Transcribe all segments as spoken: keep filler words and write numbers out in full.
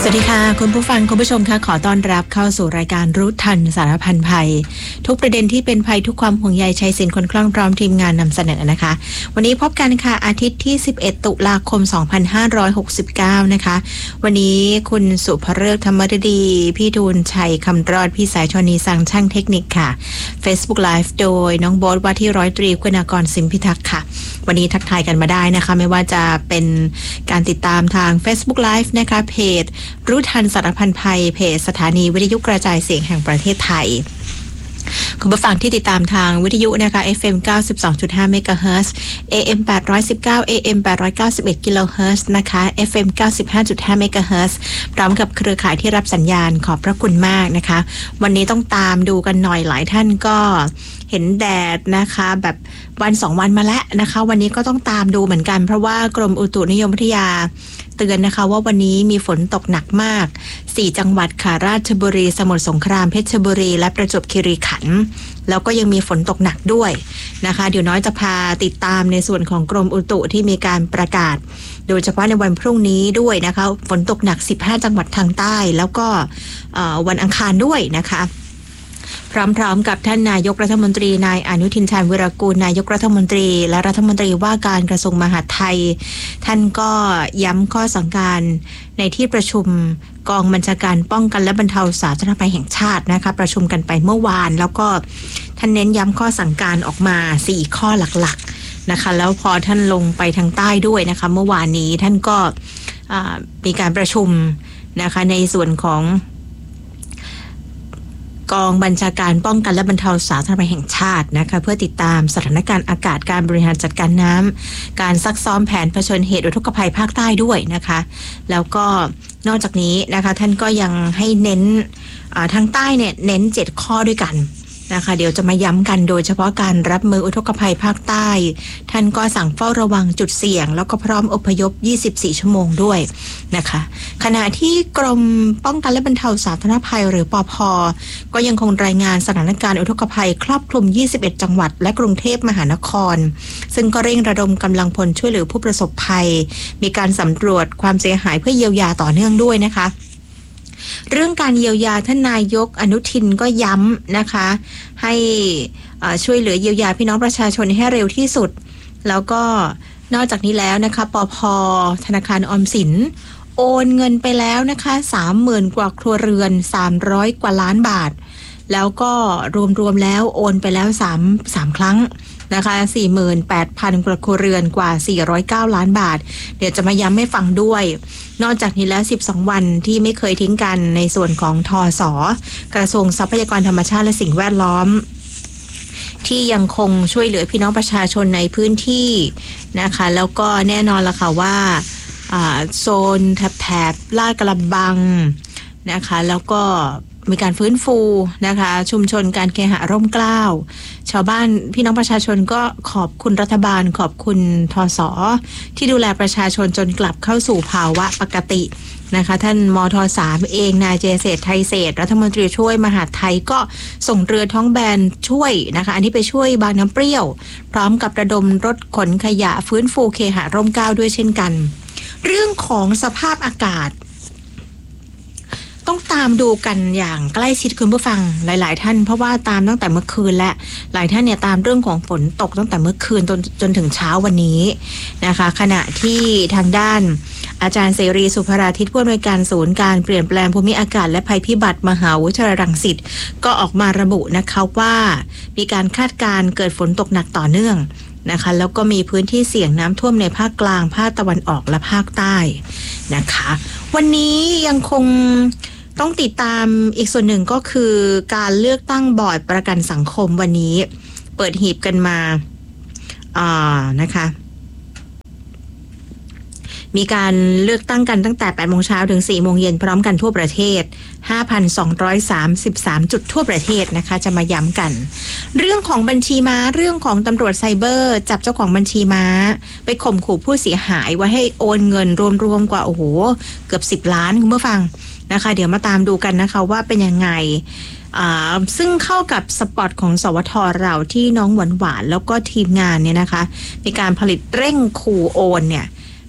สวัสดีค่ะคุณผู้ฟังคุณผู้ชมค่ะขอต้อนรับเข้าสู่รายการรู้ทันสารพันภัยทุกประเด็นที่เป็นภัยทุกความห่วงใยชัยศิลป์คนคล่องพร้อมทีมงานนำเสนอนะคะวันนี้พบกันค่ะอาทิตย์ที่สิบเอ็ดตุลาคมสองพันห้าร้อยหกสิบเก้านะคะวันนี้คุณสุภฤกษ์ธรรมฤดีพี่ทูลชัยคำรอดพี่สายชนีสังช่างเทคนิคค่ะ Facebook Live โดยน้องโบ๊ทว่าที่ร้อยตรีคุณากรสิมพิทักษ์ค่ะวันนี้ทักทายกันมาได้นะคะไม่ว่าจะเป็นการติดตามทาง Facebook Live นะคะเพจรู้ทันสารพันภัยเพจสถานีวิทยุกระจายเสียงแห่งประเทศไทยคุณผู้ฟังที่ติดตามทางวิทยุนะคะ เอฟ เอ็ม เก้าสิบสองจุดห้า เมกะเฮิรตซ์ เอ เอ็ม แปดร้อยสิบเก้า เอ เอ็ม แปดร้อยเก้าสิบเอ็ด กิโลเฮิรตซ์นะคะ เอฟ เอ็ม เก้าสิบห้าจุดห้า เมกะเฮิรตซ์พร้อมกับเครือข่ายที่รับสัญญาณขอบพระคุณมากนะคะวันนี้ต้องตามดูกันหน่อยหลายท่านก็เห็นแดดนะคะแบบวันสองวันมาแล้วนะคะวันนี้ก็ต้องตามดูเหมือนกันเพราะว่ากรมอุตุนิยมวิทยาเตือนนะคะว่าวันนี้มีฝนตกหนักมากสี่จังหวัดค่ะราชบุรีสมุทรสงครามเพชรบุรีและประจวบคีรีขันธ์แล้วก็ยังมีฝนตกหนักด้วยนะคะเดี๋ยวน้อยจะพาติดตามในส่วนของกรมอุตุที่มีการประกาศโดยเฉพาะในวันพรุ่งนี้ด้วยนะคะฝนตกหนักสิบห้าจังหวัดทางใต้แล้วก็วันอังคารด้วยนะคะพร้อมๆกับท่านนายกรัฐมนตรีนายอนุทินชาญวิรากูลนายกรัฐมนตรีและรัฐมนตรีว่าการกระทรวงมหาดไทยท่านก็ย้ำข้อสั่งการในที่ประชุมกองบัญชาการป้องกันและบรรเทาสาธารณภัยแห่งชาตินะคะประชุมกันไปเมื่อวานแล้วก็ท่านเน้นย้ำข้อสั่งการออกมาสี่ข้อหลักๆนะคะแล้วพอท่านลงไปทางใต้ด้วยนะคะเมื่อวานนี้ท่านก็มีการประชุมนะคะในส่วนของกองบัญชาการป้องกันและบรรเทาสาธารณภัยแห่งชาตินะคะเพื่อติดตามสถานการณ์อากาศการบริหารจัดการน้ำการซักซ้อมแผนเผชิญเหตุอุทกภัยภาคใต้ด้วยนะคะแล้วก็นอกจากนี้นะคะท่านก็ยังให้เน้นทางใต้เนี่ยเน้นเจ็ดข้อด้วยกันนะคะเดี๋ยวจะมาย้ำกันโดยเฉพาะการรับมืออุทกภัยภาคใต้ท่านก็สั่งเฝ้าระวังจุดเสี่ยงแล้วก็พร้อมอพยพยี่สิบสี่ชั่วโมงด้วยนะคะขณะที่กรมป้องกันและบรรเทาสาธารณภัยหรือปภ.ก็ยังคงรายงานสถานการณ์อุทกภัยครอบคลุมยี่สิบเอ็ดจังหวัดและกรุงเทพมหานครซึ่งก็เร่งระดมกำลังพลช่วยเหลือผู้ประสบภัยมีการสำรวจความเสียหายเพื่อเยียวยาต่อเนื่องด้วยนะคะเรื่องการเยียวยาท่านนายกอนุทินก็ย้ำนะคะให้ช่วยเหลือเยียวยาพี่น้องประชาชนให้เร็วที่สุดแล้วก็นอกจากนี้แล้วนะคะปภ.ธนาคารออมสินโอนเงินไปแล้วนะคะ สามหมื่น กว่าครัวเรือนสามร้อยกว่าล้านบาทแล้วก็รวมๆแล้วโอนไปแล้ว3 3ครั้งนะคะ สี่หมื่นแปดพัน กว่าครัวเรือนกว่าสี่ร้อยเก้าล้านบาทเดี๋ยวจะมาย้ำให้ฟังด้วยนอกจากนี้แล้วสิบสองวันที่ไม่เคยทิ้งกันในส่วนของทส.กระทรวงทรัพยากรธรรมชาติและสิ่งแวดล้อมที่ยังคงช่วยเหลือพี่น้องประชาชนในพื้นที่นะคะแล้วก็แน่นอนละค่ะว่าโซนแถบลาดกระบังนะคะแล้วก็มีการฟื้นฟูนะคะชุมชนการเคหะร่มเกล้าชาวบ้านพี่น้องประชาชนก็ขอบคุณรัฐบาลขอบคุณทส.ที่ดูแลประชาชนจนกลับเข้าสู่ภาวะปกตินะคะท่านมท.สามเองนายเจเษตรไทยเศรษฐ์รัฐมนตรีช่วยมหาดไทยก็ส่งเรือท้องแบนช่วยนะคะอันนี้ไปช่วยบางน้ำเปรี้ยวพร้อมกับระดมรถขนขยะฟื้นฟูเคหะร่มเกล้าด้วยเช่นกันเรื่องของสภาพอากาศต้องตามดูกันอย่างใกล้ชิดคุณผู้ฟังหลายๆท่านเพราะว่าตามตั้งแต่เมื่อคืนและหลายท่านเนี่ยตามเรื่องของฝนตกตั้งแต่เมื่อคืนจนจนถึงเช้าวันนี้นะคะขณะที่ทางด้านอาจารย์เสรีสุภราทิตผู้อำนวยการศูนย์การเปลี่ยนแปลงภูมิอากาศและภัยพิบัติมหาวิทยาลัยรังสิตก็ออกมาระบุนะคะว่ามีการคาดการณ์เกิดฝนตกหนักต่อเนื่องนะคะแล้วก็มีพื้นที่เสี่ยงน้ำท่วมในภาคกลางภาคตะวันออกและภาคใต้นะคะวันนี้ยังคงต้องติดตามอีกส่วนหนึ่งก็คือการเลือกตั้งบอร์ดประกันสังคมวันนี้เปิดหีบกันมาอ่านะคะมีการเลือกตั้งกันตั้งแต่ แปดโมงเช้าถึง สี่โมงเย็นพร้อมกันทั่วประเทศ ห้าพันสองร้อยสามสิบสาม จุดทั่วประเทศนะคะจะมาย้ำกันเรื่องของบัญชีม้าเรื่องของตำรวจไซเบอร์จับเจ้าของบัญชีม้าไปข่มขู่ผู้เสียหายว่าให้โอนเงินรวมๆกว่าโอ้โหเกือบสิบล้านคุณผู้ฟังนะคะเดี๋ยวมาตามดูกันนะคะว่าเป็นยังไงซึ่งเข้ากับสปอตของสวทเราที่น้องหวานหวานแล้วก็ทีมงานเนี่ยนะคะในการผลิตเร่งขู่โอนเนี่ย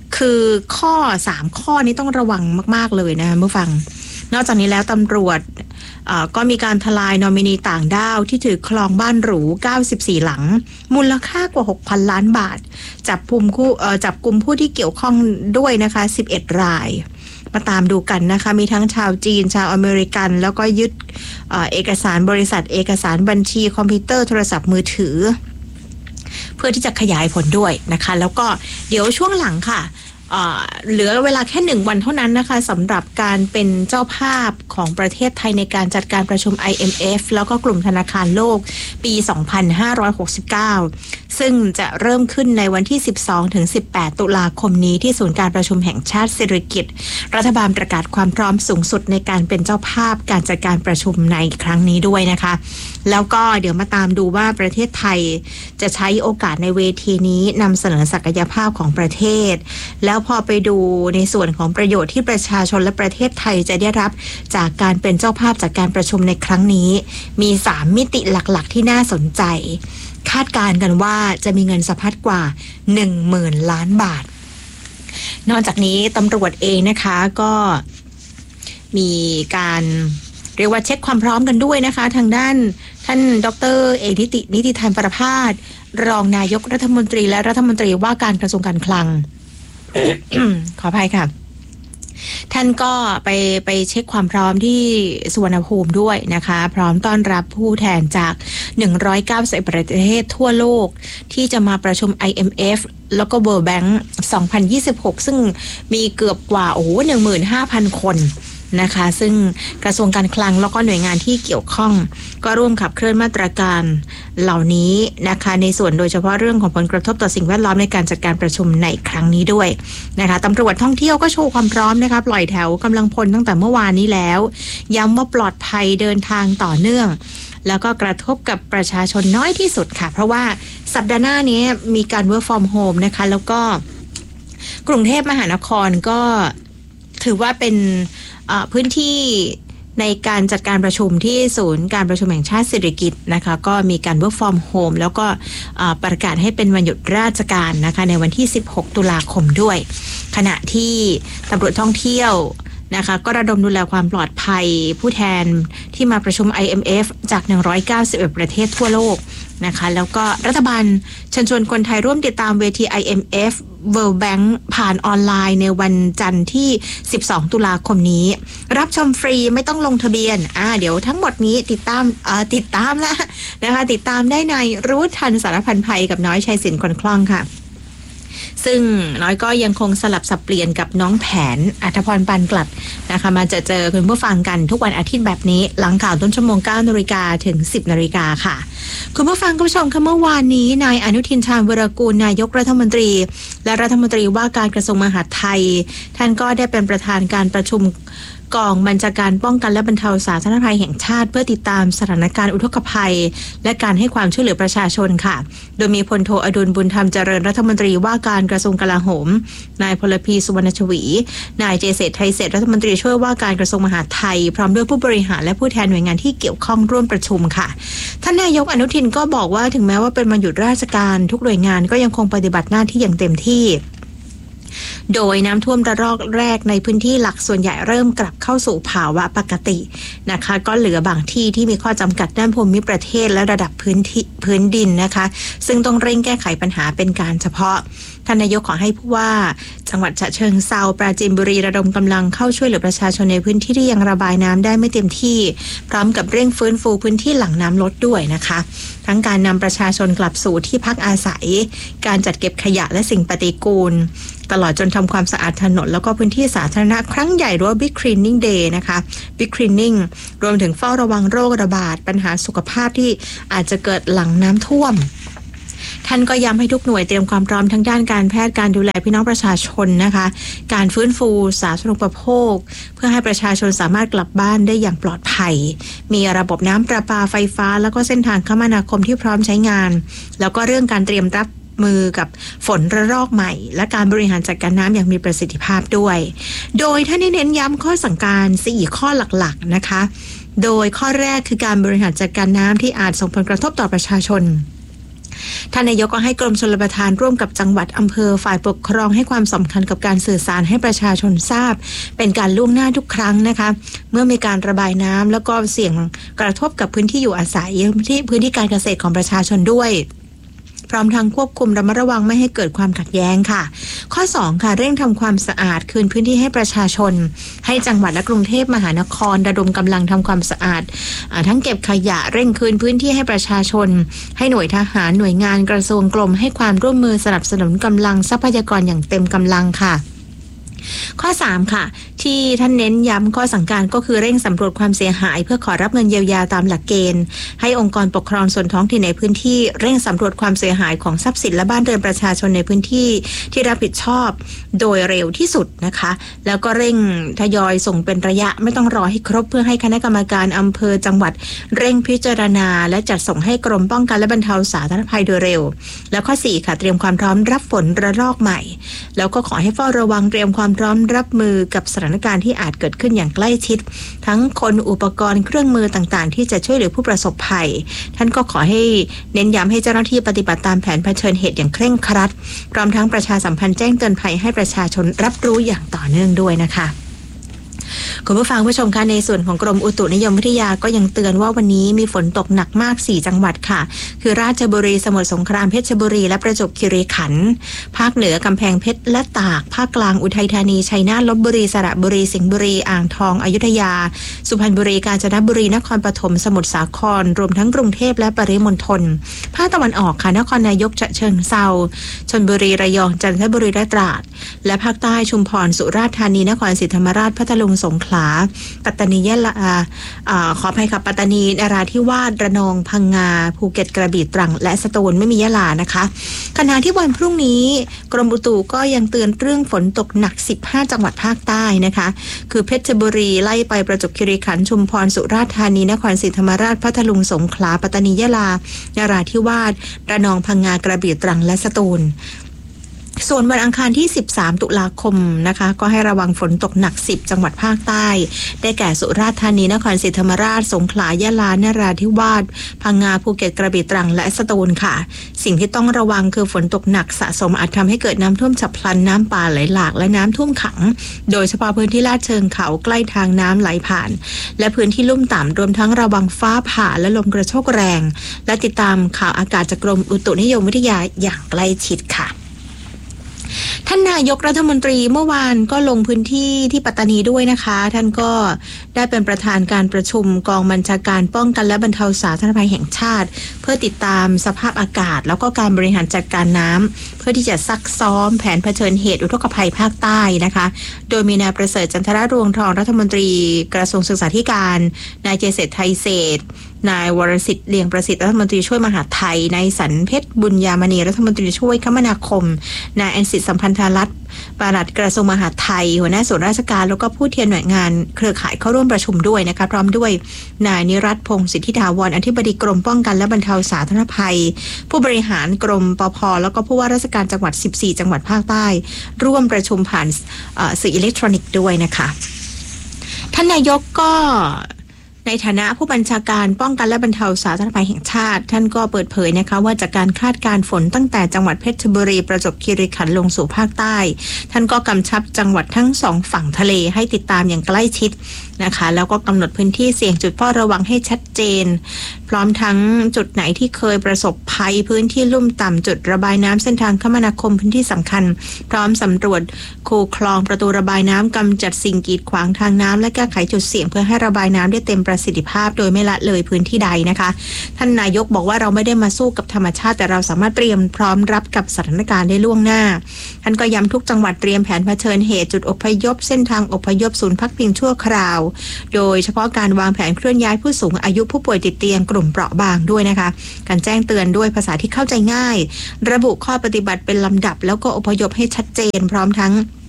คือข้อสามข้อนี้ต้องระวังมากๆเลยนะคะผู้ฟังนอกจากนี้แล้วตำรวจก็มีการทลายนอมินีต่างด้าวที่ถือครองบ้านหรูเก้าสิบสี่หลังมูลค่ากว่า หกพัน ล้านบาทจับกุมผู้จับกุมผู้ที่เกี่ยวข้องด้วยนะคะสิบเอ็ดรายมาตามดูกันนะคะมีทั้งชาวจีนชาวอเมริกันแล้วก็ยึดเอ่อเอกสารบริษัทเอกสารบัญชีคอมพิวเตอร์โทรศัพท์มือถือเพื่อที่จะขยายผลด้วยนะคะแล้วก็เดี๋ยวช่วงหลังค่ะเหลือเวลาแค่หนึ่งวันเท่านั้นนะคะสำหรับการเป็นเจ้าภาพของประเทศไทยในการจัดการประชุม ไอ เอ็ม เอฟ แล้วก็กลุ่มธนาคารโลกปี สองพันห้าร้อยหกสิบเก้า ซึ่งจะเริ่มขึ้นในวันที่ สิบสองถึงสิบแปด ตุลาคมนี้ที่ศูนย์การประชุมแห่งชาติสิริกิติ์รัฐบาลประกาศความพร้อมสูงสุดในการเป็นเจ้าภาพการจัดการประชุมในครั้งนี้ด้วยนะคะแล้วก็เดี๋ยวมาตามดูว่าประเทศไทยจะใช้โอกาสในเวทีนี้นำเสนอศักยภาพของประเทศแล้วพอไปดูในส่วนของประโยชน์ที่ประชาชนและประเทศไทยจะได้รับจากการเป็นเจ้าภาพจากการประชุมในครั้งนี้มีสามมิติหลักๆที่น่าสนใจคาดการณ์กันว่าจะมีเงินสะพัดกว่า หนึ่งหมื่น ล้านบาทนอกจากนี้ตำรวจเองนะคะก็มีการเรียกว่าเช็คความพร้อมกันด้วยนะคะทางด้านท่านดร.เอกนิตินิติธรรมประภาสรองนายกรัฐมนตรีและรัฐมนตรีว่าการกระทรวงการคลัง ขออภัยค่ะท่านก็ไปไปเช็คความพร้อมที่สุวรรณภูมิด้วยนะคะพร้อมต้อนรับผู้แทนจากหนึ่งร้อยเก้าสิบประเทศทั่วโลกที่จะมาประชุม ไอ เอ็ม เอฟ แล้วก็ World Bank สองพันยี่สิบหกซึ่งมีเกือบกว่าโอ้โห หนึ่งหมื่นห้าพัน คนนะคะซึ่งกระทรวงการคลังแล้วก็หน่วยงานที่เกี่ยวข้องก็ร่วมขับเคลื่อนมาตรการเหล่านี้นะคะในส่วนโดยเฉพาะเรื่องของผลกระทบต่อสิ่งแวดล้อมในการจัดการประชุมในครั้งนี้ด้วยนะคะตำรวจท่องเที่ยวก็โชว์ความพร้อมนะคะปล่อยแถวกำลังพลตั้งแต่เมื่อวานนี้แล้วย้ำว่าปลอดภัยเดินทางต่อเนื่องแล้วก็กระทบกับประชาชนน้อยที่สุดค่ะเพราะว่าสัปดาห์หน้านี้มีการ work from home นะคะแล้วก็กรุงเทพมหานครก็ถือว่าเป็นพื้นที่ในการจัดการประชุมที่ศูนย์การประชุมแห่งชาติสิริกิติ์นะคะก็มีการ work from home แล้วก็ประกาศให้เป็นวันหยุดราชการนะคะในวันที่สิบหกตุลาคมด้วยขณะที่ตำรวจท่องเที่ยวนะคะก็ระดมดูแลความปลอดภัยผู้แทนที่มาประชุม ไอ เอ็ม เอฟ จากหนึ่งร้อยเก้าสิบเอ็ดประเทศทั่วโลกนะคะแล้วก็รัฐบาลเชิญชวนคนไทยร่วมติดตามเวที ไอ เอ็ม เอฟ World Bank ผ่านออนไลน์ในวันจันทร์ที่สิบสองตุลาคมนี้รับชมฟรีไม่ต้องลงทะเบียนอ่าเดี๋ยวทั้งหมดนี้ติดตามเอ่อติดตามแล้วนะคะติดตามได้ในรู้ทันสารพันภัยกับน้อยชัยศิลป์คนคล่องค่ะซึ่งน้อยก็ยังคงสลับสับเปลี่ยนกับน้องแผนอัธพรปานกลัดนะคะมาเจอเจอคุณผู้ฟังกันทุกวันอาทิตย์แบบนี้หลังข่าวต้นชั่วโมง เก้านาฬิกา ถึง สิบนาฬิกาค่ะคุณผู้ฟังคุณผู้ชมค่ะเมื่อวานนี้นายอนุทินชาญวีรกูลนายกรัฐมนตรีและรัฐมนตรีว่าการกระทรวงมหาดไทยท่านก็ได้เป็นประธานการประชุมกองบัญชาการป้องกันและบรรเทาสาธารณภัยแห่งชาติเพื่อติดตามสถานการณ์อุทกภัยและการให้ความช่วยเหลือประชาชนค่ะโดยมีพลโทอดุลบุญธรรมเจริญรัฐมนตรีว่าการกระทรวงกลาโหมนายพลพีสุวรรณชวีนายเจเษตรไทยเศรษฐ์รัฐมนตรีช่วยว่าการกระทรวงมหาดไทยพร้อมด้วยผู้บริหารและผู้แทนหน่วยงานที่เกี่ยวข้องร่วมประชุมค่ะท่านนายกอนุทินก็บอกว่าถึงแม้ว่าเป็นวันหยุดราชการทุกหน่วยงานก็ยังคงปฏิบัติหน้าที่อย่างเต็มที่โดยน้ำท่วมระลอกแรกในพื้นที่หลักส่วนใหญ่เริ่มกลับเข้าสู่ภาวะปกตินะคะก็เหลือบางที่ที่มีข้อจำกัดด้านภูมิประเทศและระดับพื้นที่พื้นดินนะคะซึ่งต้องเร่งแก้ไขปัญหาเป็นการเฉพาะท่านนายกขอให้ผู้ว่าจังหวัดฉะเชิงเทราปราจีนบุรีระดมกำลังเข้าช่วยเหลือประชาชนในพื้นที่ที่ยังระบายน้ำได้ไม่เต็มที่พร้อมกับเร่งฟื้นฟูพื้นที่หลังน้ำลดด้วยนะคะทั้งการนำประชาชนกลับสู่ที่พักอาศัยการจัดเก็บขยะและสิ่งปฏิกูลตลอดจนทำความสะอาดถนนแล้วก็พื้นที่สาธารณะครั้งใหญ่หรือว่า Big Cleaning Day นะคะ Big Cleaning รวมถึงเฝ้าระวังโรคระบาดปัญหาสุขภาพที่อาจจะเกิดหลังน้ำท่วมท่านก็ย้ำให้ทุกหน่วยเตรียมความพร้อมทั้งด้านการแพทย์การดูแลพี่น้องประชาชนนะคะการฟื้นฟูสาธารณูปโภคเพื่อให้ประชาชนสามารถกลับบ้านได้อย่างปลอดภัยมีระบบน้ำประปาไฟฟ้าแล้วก็เส้นทางคมนาคมที่พร้อมใช้งานแล้วก็เรื่องการเตรียมรับมือกับฝนระลอกใหม่และการบริหารจัดการน้ำอย่างมีประสิทธิภาพด้วยโดยท่านได้เน้นย้ำข้อสั่งการสี่ข้อหลักๆนะคะโดยข้อแรกคือการบริหารจัดการน้ำที่อาจส่งผลกระทบต่อประชาชนท่านนายกก็ให้กรมชลประทานร่วมกับจังหวัดอำเภอฝ่ายปกครองให้ความสำคัญกับการสื่อสารให้ประชาชนทราบเป็นการล่วงหน้าทุกครั้งนะคะเมื่อมีการระบายน้ำแล้วก็เสี่ยงกระทบกับพื้นที่อยู่อาศัยที่พื้นที่การเกษตรของประชาชนด้วยพร้อมทั้งควบคุมระมัดระวังไม่ให้เกิดความขัดแย้งค่ะข้อสองค่ะเร่งทำความสะอาดคืนพื้นที่ให้ประชาชนให้จังหวัดและกรุงเทพมหานครระดมกำลังทำความสะอาดทั้งเก็บขยะเร่งคืนพื้นที่ให้ประชาชนให้หน่วยทหารหน่วยงานกระทรวงกรมให้ความร่วมมือสนับสนุนกำลังทรัพยากรอย่างเต็มกำลังค่ะข้อสามค่ะที่ท่านเน้นย้ำข้อสั่งการก็คือเร่งสำรวจความเสียหายเพื่อขอรับเงินเยียวยาตามหลักเกณฑ์ให้องค์กรปกครองส่วนท้องถิ่นในพื้นที่เร่งสำรวจความเสียหายของทรัพย์สินและบ้านเรือนประชาชนในพื้นที่ที่รับผิดชอบโดยเร็วที่สุดนะคะแล้วก็เร่งทยอยส่งเป็นระยะไม่ต้องรอให้ครบเพื่อให้คณะกรรมการอำเภอจังหวัดเร่งพิจารณาและจัดส่งให้กรมป้องกันและบรรเทาสาธารณภัยโดยเร็วแล้วข้อสี่ค่ะเตรียมความพร้อมรับฝนระลอกใหม่แล้วก็ขอให้เฝ้าระวังเตรียมความพร้อมรับมือกับสถานการณ์ที่อาจเกิดขึ้นอย่างใกล้ชิดทั้งคนอุปกรณ์เครื่องมือต่างๆที่จะช่วยเหลือผู้ประสบภัยท่านก็ขอให้เน้นย้ำให้เจ้าหน้าที่ปฏิบัติตามแผนเผชิญเหตุอย่างเคร่งครัดพร้อมทั้งประชาสัมพันธ์แจ้งเตือนภัยให้ประชาชนรับรู้อย่างต่อเนื่องด้วยนะคะคุณผู้ฟังผู้ชมคะในส่วนของกรมอุตุนิยมวิทยาก็ยังเตือนว่าวันนี้มีฝนตกหนักมากสี่จังหวัดค่ะคือราชบุรีสมุทรสงครามเพชรบุรีและประจวบคีรีขันธ์ภาคเหนือกำแพงเพชรและตากภาคกลางอุทัยธานีชัยนาทลพบุรีสระบุรีสิงห์บุรีอ่างทองอยุธยาสุพรรณบุรีกาญจนบุรีนครปฐมสมุทรสาครรวมทั้งกรุงเทพและปริมณฑลภาคตะวันออกค่ะนครนายกฉะเชิงเทราชลบุรีระยองจันทบุรีและตราดและภาคใต้ชุมพรสุราษฎร์ธานีนครศรีธรรมราชพัทลุงสงขลาปัตตานียะลาอ่าขออภัยค่ะปัตตานีนราธิวาสระนองพังงาภูเก็ตกระบี่ตรังและสตูลไม่มียะลานะคะขณะที่วันพรุ่งนี้กรมอุตุก็ยังเตือนเรื่องฝนตกหนักสิบห้าจังหวัดภาคใต้นะคะคือเพชรบุรีไล่ไปประจวบคีรีขันธ์ชุมพรสุราษฎร์ธานีนครศรีธรรมราชพัทลุงสงขลาปัตตานียะลานราธิวาสระนองพังงากระบี่ตรังและสตูลส่วนวันอังคารที่สิบสามตุลาคมนะคะก็ให้ระวังฝนตกหนักสิบจังหวัดภาคใต้ได้แก่สุราษฎร์ธานีนครศรีธรรมราชสงขลายะลานราธิวาสพังงาภูเก็ตกระบี่ตรังและสตูลค่ะสิ่งที่ต้องระวังคือฝนตกหนักสะสมอาจทำให้เกิดน้ำท่วมฉับพลันน้ำป่าไหลหลากและน้ำท่วมขังโดยเฉพาะพื้นที่ลาดเชิงเขาใกล้ทางน้ำไหลผ่านและพื้นที่ลุ่มต่ำรวมทั้งระวังฟ้าผ่าและลมกระโชกแรงและติดตามข่าวอากาศจากกรมอุตุนิยมวิทยาอย่างใกล้ชิดค่ะท่านนายกรัฐมนตรีเมื่อวานก็ลงพื้นที่ที่ปัตตานีด้วยนะคะท่านก็ได้เป็นประธานการประชุมกองบัญชาการป้องกันและบรรเทาสาธารณภัยแห่งชาติเพื่อติดตามสภาพอากาศแล้วก็การบริหารจัดการน้ำเพื่อที่จะซักซ้อมแผนเผชิญเหตุอุทกภัยภาคใต้นะคะโดยมีนายประเสริฐจันทรรวงทองรัฐมนตรีกระทรวงศึกษาธิการนายเจษฎไทยเศรษฐ์นายวรสิทธิ์เลียงประสิทธิ์รัฐมนตรีช่วยมหาดไทยนายสันเพชรบุญญามณีรัฐมนตรีช่วยคมนาคมนายอันสิทธิสัมพันธรัตน์ปลัดกระทรวงมหาดไทยหัวหน้าส่วนราชการแล้วก็ผู้แทนหน่วยงานเครือข่ายเข้าร่วมประชุมด้วยนะคะพร้อมด้วยนายนิรัตน์พงศ์สิทธิถาวรอธิบดีกรมป้องกันและบรรเทาสาธารณภัยผู้บริหารกรมปภ.แล้วก็ผู้ว่าราชการจังหวัดสิบสี่จังหวัดภาคใต้ร่วมประชุมผ่านสื่ออิเล็กทรอนิกส์ด้วยนะคะท่านนายกก็ในฐานะผู้บัญชาการป้องกันและบรรเทาสาธารณภัยแห่งชาติท่านก็เปิดเผยนะคะว่าจากการคาดการณ์ฝนตั้งแต่จังหวัดเพชรบุรีประจวบคีรีขันธ์ลงสู่ภาคใต้ท่านก็กำชับจังหวัดทั้งสองฝั่งทะเลให้ติดตามอย่างใกล้ชิดนะคะแล้วก็กำหนดพื้นที่เสี่ยงจุดเฝ้าระวังให้ชัดเจนพร้อมทั้งจุดไหนที่เคยประสบภัยพื้นที่ลุ่มต่ำจุดระบายน้ำเส้นทางคมนาคมพื้นที่สำคัญพร้อมสำรวจคูคลองประตูระบายน้ำกำจัดสิ่งกีดขวางทางน้ำและแก้ไขจุดเสี่ยงเพื่อให้ระบายน้ำได้เต็มประสิทธิภาพโดยไม่ละเลยพื้นที่ใดนะคะท่านนายกบอกว่าเราไม่ได้มาสู้กับธรรมชาติแต่เราสามารถเตรียมพร้อมรับกับสถานการณ์ได้ล่วงหน้าท่านก็ย้ำทุกจังหวัดเตรียมแผนเผชิญเหตุจุดอพยพเส้นทางอพยพศูนย์พักพิงชั่วคราวโดยเฉพาะการวางแผนเคลื่อนย้ายผู้สูงอายุผู้ป่วยติดเตียงกลุ่มเปราะบางด้วยนะคะการแจ้งเตือนด้วยภาษาที่เข้าใจง่ายระบุข้อปฏิบัติเป็นลำดับแล้วก็อพยพให้ชัดเจนพร้อมทั้ง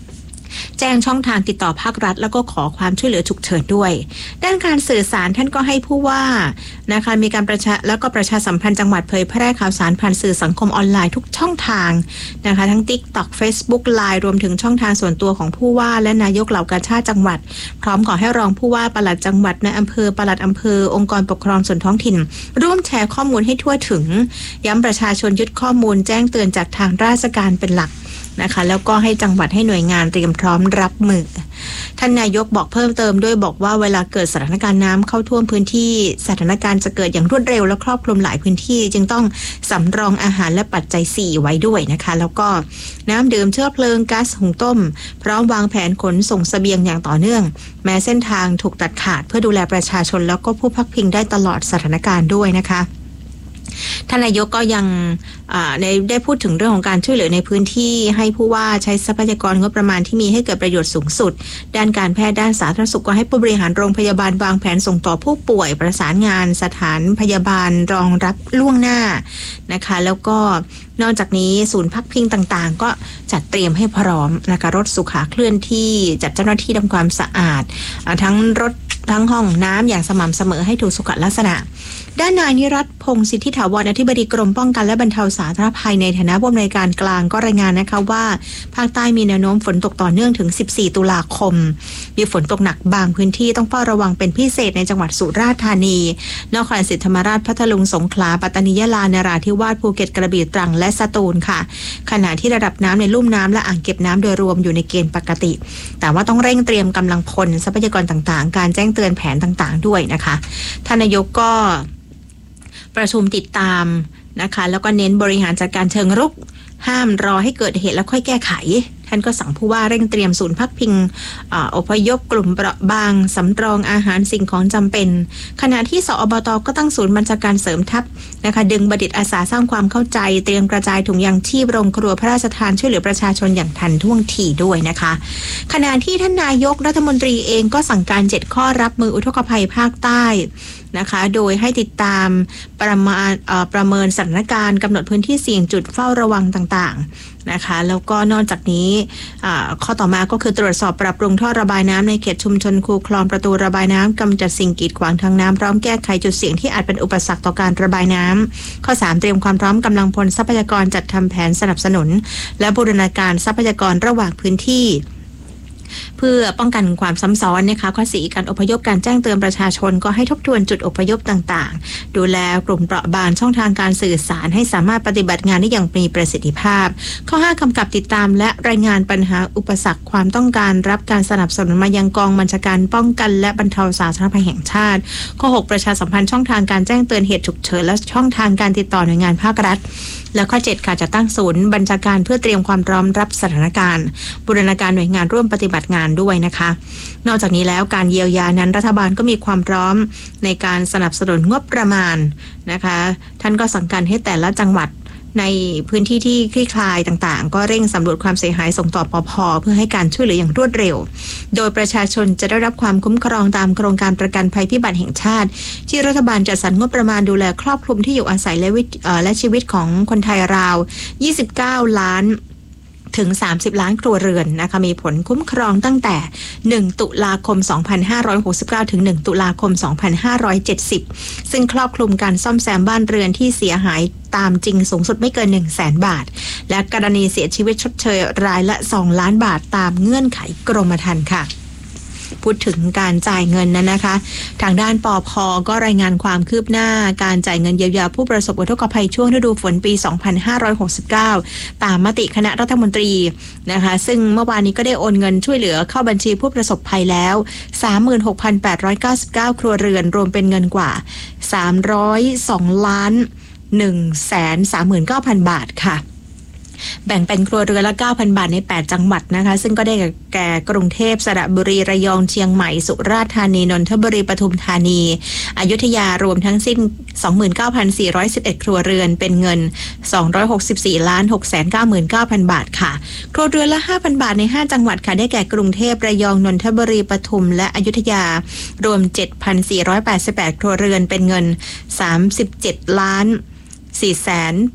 แจ้งช่องทางติดต่อภาครัฐแล้วก็ขอความช่วยเหลือฉุกเฉินด้วยด้านการสื่อสารท่านก็ให้ผู้ว่านะคะมีการประชาแล้วก็ประชาสัมพันธ์จังหวัดเผยแพร่ข่าวสารผ่านสื่อสังคมออนไลน์ทุกช่องทางนะคะทั้ง TikTok Facebook ไลน์ รวมถึงช่องทางส่วนตัวของผู้ว่าและนายกเหล่ากาชาดจังหวัดพร้อมขอให้รองผู้ว่าปลัดจังหวัดในอำเภอปลัดอำเภอองค์กรปกครองส่วนท้องถิ่นร่วมแชร์ข้อมูลให้ทั่วถึงย้ำประชาชนยึดข้อมูลแจ้งเตือนจากทางราชการเป็นหลักนะคะแล้วก็ให้จังหวัดให้หน่วยงานเตรียมพร้อมรับมือท่านนายกบอกเพิ่มเติมด้วยบอกว่าเวลาเกิดสถานการณ์น้ำเข้าท่วมพื้นที่สถานการณ์จะเกิดอย่างรวดเร็วและครอบคลุมหลายพื้นที่จึงต้องสำรองอาหารและปัจจัยสี่ไว้ด้วยนะคะแล้วก็น้ำดื่มเชื้อเพลิงก๊าซหุงต้มพร้อมวางแผนขนส่งเสบียงอย่างต่อเนื่องแม้เส้นทางถูกตัดขาดเพื่อดูแลประชาชนแล้วก็ผู้พักพิงได้ตลอดสถานการณ์ด้วยนะคะท่านนายกก็ยังได้ได้พูดถึงเรื่องของการช่วยเหลือในพื้นที่ให้ผู้ว่าใช้ทรัพยากรงบประมาณที่มีให้เกิดประโยชน์สูงสุดด้านการแพทย์ด้านสาธารณสุขก็ให้ผู้บริหารโรงพยาบาลวางแผนส่งต่อผู้ป่วยประสานงานสถานพยาบาลรองรับล่วงหน้านะคะแล้วก็นอกจากนี้ศูนย์พักพิงต่างๆก็จัดเตรียมให้พร้อมนะคะรถสุขาเคลื่อนที่จัดเจ้าหน้าที่ทำความสะอาดทั้งรถทั้งห้องน้ำอย่างสม่ำเสมอให้ถูกสุขลักษณะด้านนายนิรัตน์พงศ์สิทธิถาวรอธิบดีกรมป้องกันและบรรเทาสาธารณภัยในฐานะผู้อำนวยการกลางก็รายงานนะคะว่าภาคใต้มีแนวโน้มฝนตกต่อเนื่องถึงสิบสี่ตุลาคมมีฝนตกหนักบางพื้นที่ต้องเฝ้าระวังเป็นพิเศษในจังหวัดสุราษฎร์ธานีนครศรีธรรมราชพัทลุงสงขลาปัตตานียะลานราธิวาสภูเก็ตกระบี่ตรังและสตูลค่ะขณะที่ระดับน้ำในลุ่มน้ำและอ่างเก็บน้ำโดยรวมอยู่ในเกณฑ์ปกติแต่ว่าต้องเร่งเตรียมกำลังพลทรัพยากรต่างๆการแจ้งเตือนแผนต่างๆด้วยนะคะท่านนายกก็ประชุมติดตามนะคะแล้วก็เน้นบริหารจัดการเชิงรุกห้ามรอให้เกิดเหตุแล้วค่อยแก้ไขท่านก็สั่งผู้ว่าเร่งเตรียมศูนย์พักพิงอพยพกลุ่มเปราะบางสำรองอาหารสิ่งของจำเป็นขณะที่สอบต.ก็ตั้งศูนย์บัญชาการเสริมทัพนะคะดึงบัณฑิตอาสาสร้างความเข้าใจเตรียมกระจายถุงยางชีพโรงครัวพระราชทานช่วยเหลือประชาชนอย่างทันท่วงทีด้วยนะคะขณะที่ท่านนายกรัฐมนตรีเองก็สั่งการเจ็ดข้อรับมืออุทกภัยภาคใต้นะคะโดยให้ติดตามประมาณประเมินสถานการณ์กำหนดพื้นที่เสี่ยงจุดเฝ้าระวังต่างๆนะคะแล้วก็นอกจากนี้ข้อต่อมาก็คือตรวจสอบปรับปรุงท่อระบายน้ำในเขตชุมชนคูคลองประตูระบายน้ำกำจัดสิ่งกีดขวางทางน้ำพร้อมแก้ไขจุดเสี่ยงที่อาจเป็นอุปสรรคต่อการระบายน้ำข้อสามเตรียมความพร้อมกำลังพลทรัพยากรจัดทำแผนสนับสนุนและบูรณาการทรัพยากรระหว่างพื้นที่เพื่อป้องกันความซ้ำซ้อนนะคะข้อสี่การอพยพการแจ้งเตือนประชาชนก็ให้ทบทวนจุดอพยพต่างๆดูแลกลุ่มเปราะบางช่องทางการสื่อสารให้สามารถปฏิบัติงานได้อย่างมีประสิทธิภาพข้อห้ากำกับติดตามและรายงานปัญหาอุปสรรคความต้องการรับการสนับสนุนมายังกองบัญชาการป้องกันและบรรเทาสาธารณภัยแห่งชาติข้อหกประชาสัมพันธ์ช่องทางการแจ้งเตือนเหตุฉุกเฉินและช่องทางการติดต่อหน่วยงานภาครัฐและข้อเจ็ดค่ะจะตั้งศูนย์บัญชาการเพื่อเตรียมความพร้อมรับสถานการณ์บูรณาการหน่วยงานร่วมปฏิบัติงานด้วยนะคะนอกจากนี้แล้วการเยียวยานั้นรัฐบาลก็มีความพร้อมในการสนับสนุนงบประมาณนะคะท่านก็สั่งการให้แต่ละจังหวัดในพื้นที่ที่คลี่คลายต่างๆก็เร่งสำรวจความเสียหายส่งต่อปภ.เพื่อให้การช่วยเหลืออย่างรวดเร็วโดยประชาชนจะได้รับความคุ้มครองตามโครงการประกันภัยพิบัติแห่งชาติที่รัฐบาลจัดสรรงบประมาณดูแลครอบคลุมที่อยู่อาศัยและและชีวิตของคนไทยราวยี่สิบเก้าล้านถึงสามสิบล้านครัวเรือนนะคะมีผลคุ้มครองตั้งแต่หนึ่งตุลาคมสองพันห้าร้อยหกสิบเก้าถึงหนึ่งตุลาคมสองพันห้าร้อยเจ็ดสิบซึ่งครอบคลุมการซ่อมแซมบ้านเรือนที่เสียหายตามจริงสูงสุดไม่เกิน หนึ่งแสน บาทและกรณีเสียชีวิตชดเชยรายละสองล้านบาทตามเงื่อนไขกรมธรรม์ค่ะพูดถึงการจ่ายเงินนั้นนะคะทางด้านปภ.ก็รายงานความคืบหน้าการจ่ายเงินเยียวยาผู้ประสบอุทกภัยช่วงฤดูฝนปีสองพันห้าร้อยหกสิบเก้าตามมติคณะรัฐมนตรีนะคะซึ่งเมื่อวานนี้ก็ได้โอนเงินช่วยเหลือเข้าบัญชีผู้ประสบภัยแล้ว สามหมื่นหกพันแปดร้อยเก้าสิบเก้า ครัวเรือนรวมเป็นเงินกว่าสามร้อยสองล้านหนึ่งแสนสามหมื่นเก้าพัน บาทค่ะแบ่งเป็นครัวเรือนละ เก้าพัน บาทในแปดจังหวัดนะคะซึ่งก็ได้แก่กรุงเทพสระบุรีระยองเชียงใหม่สุราษฎร์ธานีนนทบุรีปทุมธานีอยุธยารวมทั้งสิ้น สองหมื่นเก้าพันสี่ร้อยสิบเอ็ด ครัวเรือนเป็นเงินสองร้อยหกสิบสี่ล้านหกแสนเก้าหมื่นเก้าพัน บาทค่ะครัวเรือนละ ห้าพัน บาทในห้าจังหวัดค่ะได้แก่กรุงเทพระยองนนทบุรีปทุมและอยุธยารวม เจ็ดพันสี่ร้อยแปดสิบแปด ครัวเรือนเป็นเงินสามสิบเจ็ดล้านสี่แสน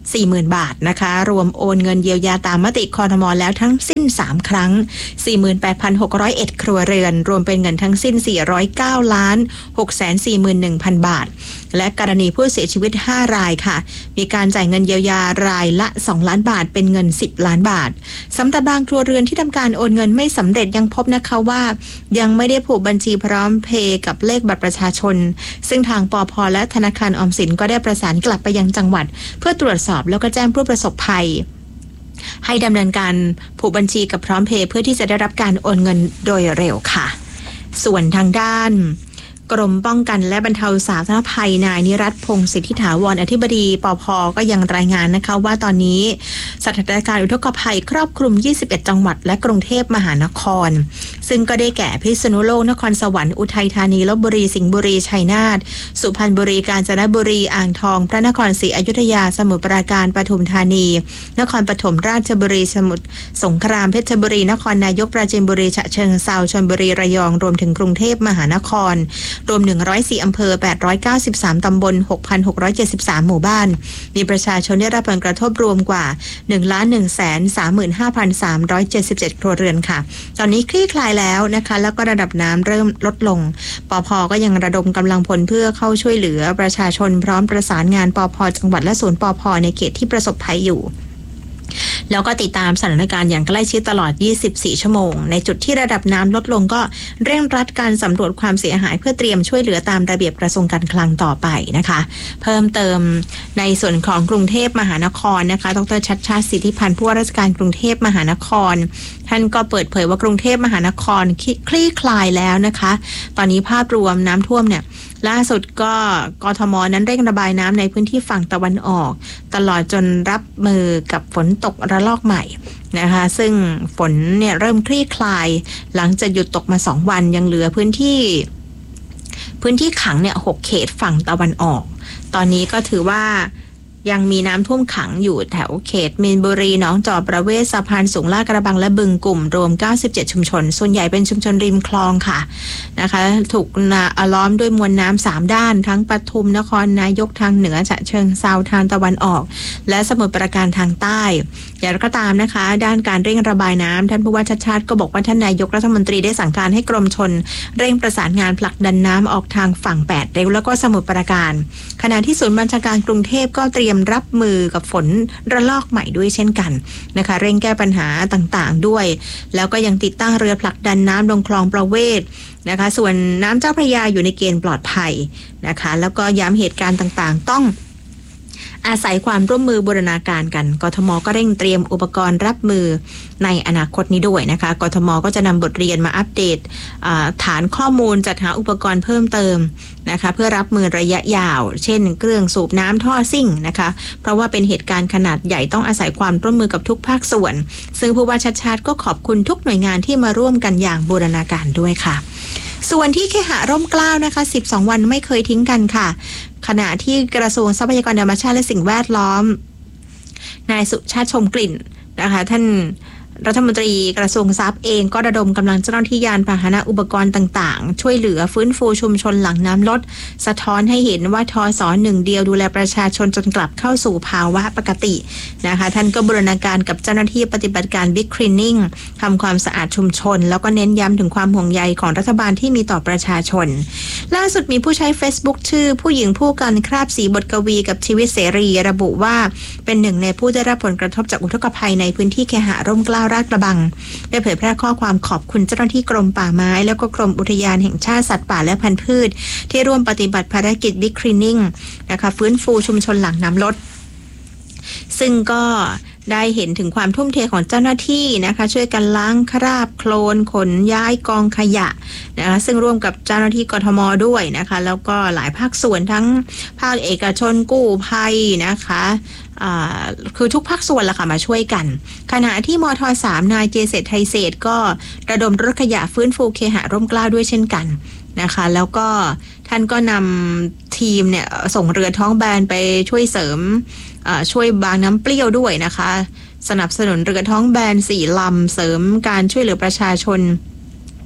สี่หมื่น บาทนะคะรวมโอนเงินเยียวยาตามมติครม.แล้วทั้งสิ้นสามครั้ง สี่หมื่นแปดพันหกร้อยเอ็ด ครัวเรือนรวมเป็นเงินทั้งสิ้นสี่ร้อยเก้าล้านหกแสนสี่หมื่นหนึ่งพัน บาทและกรณีผู้เสียชีวิตห้ารายค่ะมีการจ่ายเงินเยียวยารายละสองล้านบาทเป็นเงินสิบล้านบาทสำหรับบางครัวเรือนที่ทำการโอนเงินไม่สำเร็จยังพบนะคะว่ายังไม่ได้ผูกบัญชีพร้อมเพย์กับเลขบัตรประชาชนซึ่งทางปภ.และธนาคารออมสินก็ได้ประสานกลับไปยังจังหวัดเพื่อตรวจสอบแล้วก็แจ้งผู้ประสบภัยให้ดำเนินการผูกบัญชีกับพร้อมเพย์เพื่อที่จะได้รับการโอนเงินโดยเร็วค่ะส่วนทางด้านกรมป้องกันและบรรเทาสาธารณภัยนายนิรัตน์พงศ์สิทธิถาวรอธิบดีปภ.ก็ยังรายงานนะคะว่าตอนนี้สถานการณ์อุทกภัยครอบคลุมยี่สิบเอ็ดจังหวัดและกรุงเทพมหานครซึ่งก็ได้แก่พิษณุโลกนครสวรรค์อุทัยธานีลพบุรีสิงห์บุรีชัยนาทสุพรรณบุรีกาญจนบุรีอ่างทองพระนครศรีอยุธยาสมุทรปราการปทุมธานีนครปฐมราชบุรีสมุทรสงครามเพชรบุรีนครนายกปราจีนบุรีฉะเชิงเทราชลบุรีระยองรวมถึงกรุงเทพมหานครรวมหนึ่งร้อยสี่อำเภอแปดร้อยเก้าสิบสามตำบล หกพันหกร้อยเจ็ดสิบสาม หมู่บ้านมีประชาชนได้รับผลกระทบรวมกว่า หนึ่งล้านหนึ่งแสนสามหมื่นห้าพันสามร้อยเจ็ดสิบเจ็ด ครัวเรือนค่ะตอนนี้คลี่คลายแล้วนะคะแล้วก็ระดับน้ำเริ่มลดลงปภ.ก็ยังระดมกำลังพลเพื่อเข้าช่วยเหลือประชาชนพร้อมประสานงานปภ.จังหวัดและศูนย์ปภ.ในเขตที่ประสบภัยอยู่แล้วก็ติดตามสถานการณ์อย่างใกล้ชิดตลอดยี่สิบสี่ชั่วโมงในจุดที่ระดับน้ำลดลงก็เร่งรัดการสำรวจความเสียหายเพื่อเตรียมช่วยเหลือตามระเบียบกระทรวงการคลังต่อไปนะคะเพิ่มเติมในส่วนของกรุงเทพมหานครนะคะดรชัชชาติสิทธิพันธ์ผู้ว่าราชการกรุงเทพมหานครท่านก็เปิดเผยว่ากรุงเทพมหานครคลี่คลายแล้วนะคะตอนนี้ภาพรวมน้ำท่วมเนี่ยล่าสุดก็กทม.นั้นเร่งระบายน้ำในพื้นที่ฝั่งตะวันออกตลอดจนรับมือกับฝนตกระลอกใหม่นะคะซึ่งฝนเนี่ยเริ่มคลี่คลายหลังจากหยุดตกมาสองวันยังเหลือพื้นที่พื้นที่ขังเนี่ยหกเขตฝั่งตะวันออกตอนนี้ก็ถือว่ายังมีน้ำท่วมขังอยู่แถวเขตมีนบุรีหนองจอกประเวศสะพานสูงลาดกระบังและบึงกลุ่มรวมเก้าสิบเจ็ดชุมชนส่วนใหญ่เป็นชุมชนริมคลองค่ะนะคะถูกล้อมด้วยมวลน้ำสามด้านทั้งปทุมนครนายกทางเหนือฉะเชิงเทราทางตะวันออกและสมุทรปราการทางใต้อย่างไรก็ตามนะคะด้านการเร่งระบายน้ำท่านผู้ว่าชัชชาติก็บอกว่าท่านนายกรัฐมนตรีได้สั่งการให้กรมชลเร่งประสานงานผลักดันน้ำออกทางฝั่งแปดเร็วแล้วก็สมุทรปราการขณะที่ศูนย์บัญชาการกรุงเทพก็เตรียมรับมือกับฝนระลอกใหม่ด้วยเช่นกันนะคะเร่งแก้ปัญหาต่างๆด้วยแล้วก็ยังติดตั้งเรือผลักดันน้ำลงคลองประเวศนะคะส่วนน้ำเจ้าพระยาอยู่ในเกณฑ์ปลอดภัยนะคะแล้วก็ย้ำเหตุการณ์ต่างๆต้องอาศัยความร่วมมือบูรณาการกันกทม.ก็เร่งเตรียมอุปกรณ์รับมือในอนาคตนี้ด้วยนะคะกทม.ก็จะนำบทเรียนมาอัปเดตฐานข้อมูลจัดหาอุปกรณ์เพิ่มเติมนะคะเพื่อรับมือระยะยาวเช่นเครื่องสูบน้ำท่อซิ่งนะคะเพราะว่าเป็นเหตุการณ์ขนาดใหญ่ต้องอาศัยความร่วมมือกับทุกภาคส่วนซึ่งผู้ว่าชัชชาติก็ขอบคุณทุกหน่วยงานที่มาร่วมกันอย่างบูรณาการด้วยค่ะส่วนที่เคหะร่มเกล้านะคะสิบสองวันไม่เคยทิ้งกันค่ะขณะที่กระทรวงทรัพยากรธรรมชาติและสิ่งแวดล้อมนายสุชาติชมกลิ่นนะคะท่านรัฐมนตรีกระทรวงทรัพย์เองก็ระดมกำลังเจ้าหน้าที่ยานพาหนะอุปกรณ์ต่างๆช่วยเหลือฟื้นฟูชุมชนหลังน้ำลดสะท้อนให้เห็นว่าทศหนึ่งเดียวดูแลประชาชนจนกลับเข้าสู่ภาวะปกตินะคะท่านก็บูรณาการกับเจ้าหน้าที่ปฏิบัติการ Big Cleaning ทำความสะอาดชุมชนแล้วก็เน้นย้ำถึงความห่วงใยของรัฐบาลที่มีต่อประชาชนล่าสุดมีผู้ใช้ Facebook ชื่อผู้หญิงผู้กันคราบสีบทกวีกับชีวิตเสรีระบุว่าเป็นหนึ่งในผู้ได้รับผลกระทบจากอุทกภัยในพื้นที่เคหะร่มเกล้าราชกระบังได้เผยแพร่ข้อความขอบคุณเจ้าหน้าที่กรมป่าไม้แล้วก็กรมอุทยานแห่งชาติสัตว์ป่าและพันธุ์พืชที่ร่วมปฏิบัติภารกิจ Big Cleaning นะคะฟื้นฟูชุมชนหลังน้ำลดซึ่งก็ได้เห็นถึงความทุ่มเทของเจ้าหน้าที่นะคะช่วยกันล้างคราบโคลนขนย้ายกองขยะนะคะซึ่งร่วมกับเจ้าหน้าที่กทม.ด้วยนะคะแล้วก็หลายภาคส่วนทั้งภาคเอกชนกู้ภัยนะคะคือทุกภาคส่วนละค่ะมาช่วยกันขณะที่มท.สาม นายเจเศรษฐ์ไทยเศรษฐ์ก็ระดมรถขยะฟื้นฟูเคหะร่มเกล้าด้วยเช่นกันนะคะแล้วก็ท่านก็นำทีมเนี่ยส่งเรือท้องแบนไปช่วยเสริมช่วยบางน้ำเปรี้ยวด้วยนะคะสนับสนุนเรือท้องแบนสี่ลำเสริมการช่วยเหลือประชาชน